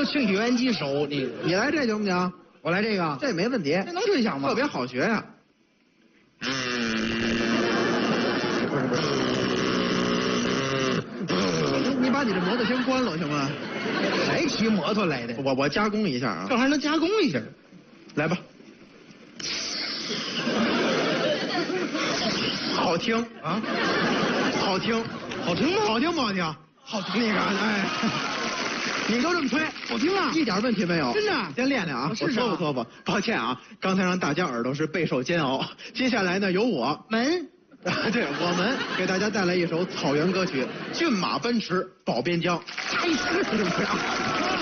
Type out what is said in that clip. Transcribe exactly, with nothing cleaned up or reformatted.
去取完机手，你你来这行不行？ 我来这个， 这没问题， 这能对响吗？ 特别好学呀、啊。不是不是，你你把你这摩托先关了行吗？ 谁骑摩托来的？ 我我加工一下啊， 这还能加工一下？ 来吧。好听啊， 好听， 好听吗？ 好听不好听？ 好听。 你看，哎，你就这么吹， 好听啊， 一点问题没有。 真的， 先练练啊， 我我说服说服。抱歉啊，刚才让大家耳朵是备受煎熬。接下来呢，由我门， 对我们给大家带来一首草原歌曲《骏马奔驰保边疆》。 开始就这样。